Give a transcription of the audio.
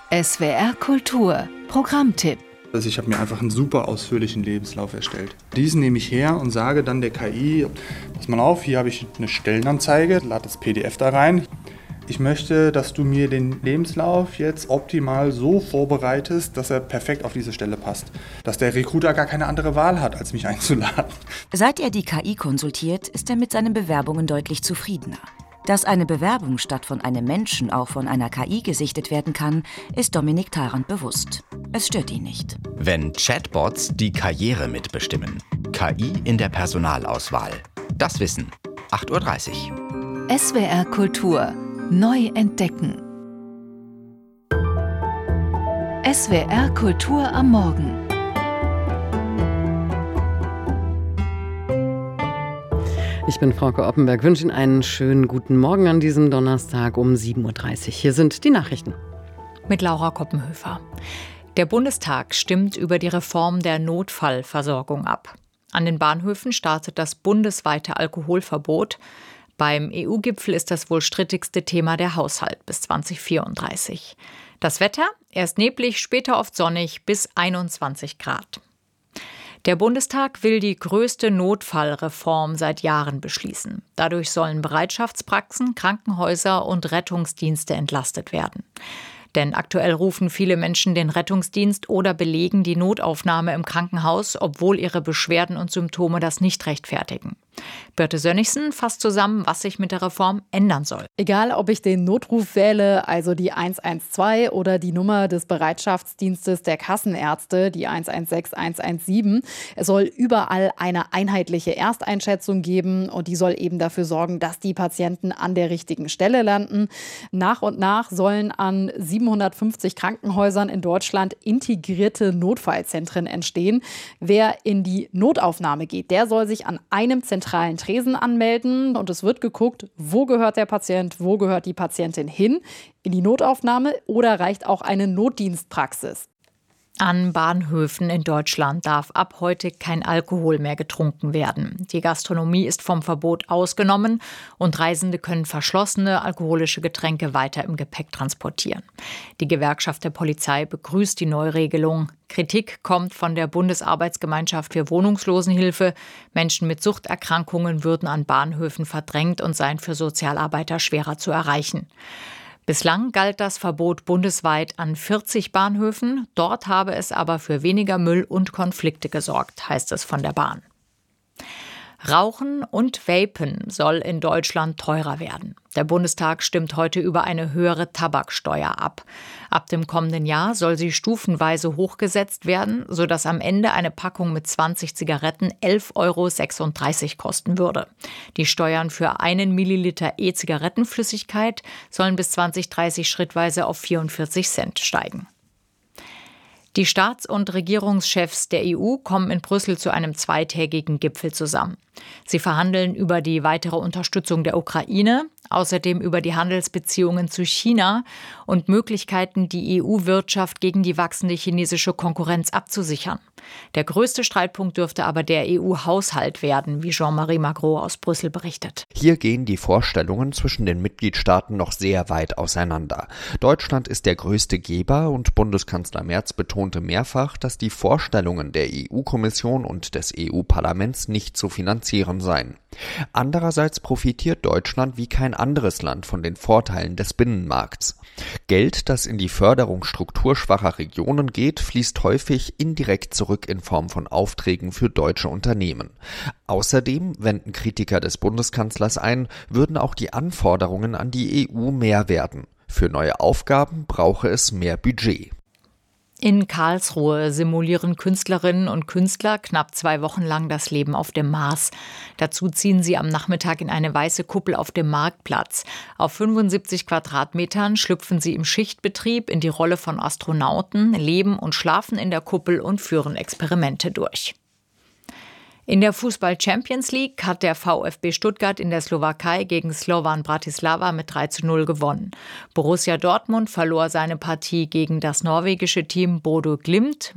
SWR Kultur Programmtipp. Also ich habe mir einfach einen super ausführlichen Lebenslauf erstellt. Diesen nehme ich her und sage dann der KI, pass mal auf, hier habe ich eine Stellenanzeige, lade das PDF da rein. Ich möchte, dass du mir den Lebenslauf jetzt optimal so vorbereitest, dass er perfekt auf diese Stelle passt. Dass der Recruiter gar keine andere Wahl hat, als mich einzuladen. Seit er die KI konsultiert, ist er mit seinen Bewerbungen deutlich zufriedener. Dass eine Bewerbung statt von einem Menschen auch von einer KI gesichtet werden kann, ist Dominik Tarrant bewusst. Es stört ihn nicht. Wenn Chatbots die Karriere mitbestimmen. KI in der Personalauswahl. Das Wissen. 8:30 Uhr. SWR Kultur neu entdecken. SWR Kultur am Morgen. Ich bin Frauke Oppenberg, wünsche Ihnen einen schönen guten Morgen an diesem Donnerstag um 7:30 Uhr. Hier sind die Nachrichten. Mit Laura Koppenhöfer. Der Bundestag stimmt über die Reform der Notfallversorgung ab. An den Bahnhöfen startet das bundesweite Alkoholverbot. Beim EU-Gipfel ist das wohl strittigste Thema der Haushalt bis 2034. Das Wetter, erst neblig, später oft sonnig bis 21 Grad. Der Bundestag will die größte Notfallreform seit Jahren beschließen. Dadurch sollen Bereitschaftspraxen, Krankenhäuser und Rettungsdienste entlastet werden. Denn aktuell rufen viele Menschen den Rettungsdienst oder belegen die Notaufnahme im Krankenhaus, obwohl ihre Beschwerden und Symptome das nicht rechtfertigen. Birte Sönnigsen fasst zusammen, was sich mit der Reform ändern soll. Egal, ob ich den Notruf wähle, also die 112 oder die Nummer des Bereitschaftsdienstes der Kassenärzte, die 116, 117, es soll überall eine einheitliche Ersteinschätzung geben und die soll eben dafür sorgen, dass die Patienten an der richtigen Stelle landen. Nach und nach sollen an 750 Krankenhäusern in Deutschland integrierte Notfallzentren entstehen. Wer in die Notaufnahme geht, der soll sich an einem zentralen Tresen anmelden und es wird geguckt, wo gehört der Patient, wo gehört die Patientin hin, in die Notaufnahme oder reicht auch eine Notdienstpraxis. An Bahnhöfen in Deutschland darf ab heute kein Alkohol mehr getrunken werden. Die Gastronomie ist vom Verbot ausgenommen und Reisende können verschlossene alkoholische Getränke weiter im Gepäck transportieren. Die Gewerkschaft der Polizei begrüßt die Neuregelung. Kritik kommt von der Bundesarbeitsgemeinschaft für Wohnungslosenhilfe. Menschen mit Suchterkrankungen würden an Bahnhöfen verdrängt und seien für Sozialarbeiter schwerer zu erreichen. Bislang galt das Verbot bundesweit an 40 Bahnhöfen. Dort habe es aber für weniger Müll und Konflikte gesorgt, heißt es von der Bahn. Rauchen und Vapen soll in Deutschland teurer werden. Der Bundestag stimmt heute über eine höhere Tabaksteuer ab. Ab dem kommenden Jahr soll sie stufenweise hochgesetzt werden, sodass am Ende eine Packung mit 20 Zigaretten 11,36 € kosten würde. Die Steuern für 1 Milliliter E-Zigarettenflüssigkeit sollen bis 2030 schrittweise auf 44 Cent steigen. Die Staats- und Regierungschefs der EU kommen in Brüssel zu einem zweitägigen Gipfel zusammen. Sie verhandeln über die weitere Unterstützung der Ukraine, außerdem über die Handelsbeziehungen zu China und Möglichkeiten, die EU-Wirtschaft gegen die wachsende chinesische Konkurrenz abzusichern. Der größte Streitpunkt dürfte aber der EU-Haushalt werden, wie Jean-Marie Magro aus Brüssel berichtet. Hier gehen die Vorstellungen zwischen den Mitgliedstaaten noch sehr weit auseinander. Deutschland ist der größte Geber und Bundeskanzler Merz betonte mehrfach, dass die Vorstellungen der EU-Kommission und des EU-Parlaments nicht zu finanzieren seien. Andererseits profitiert Deutschland wie kein anderes Land von den Vorteilen des Binnenmarkts. Geld, das in die Förderung strukturschwacher Regionen geht, fließt häufig indirekt zurück in Form von Aufträgen für deutsche Unternehmen. Außerdem, wenden Kritiker des Bundeskanzlers ein, würden auch die Anforderungen an die EU mehr werden. Für neue Aufgaben brauche es mehr Budget. In Karlsruhe simulieren Künstlerinnen und Künstler knapp 2 Wochen lang das Leben auf dem Mars. Dazu ziehen sie am Nachmittag in eine weiße Kuppel auf dem Marktplatz. Auf 75 Quadratmetern schlüpfen sie im Schichtbetrieb in die Rolle von Astronauten, leben und schlafen in der Kuppel und führen Experimente durch. In der Fußball-Champions League hat der VfB Stuttgart in der Slowakei gegen Slovan Bratislava mit 3:0 gewonnen. Borussia Dortmund verlor seine Partie gegen das norwegische Team Bodø Glimt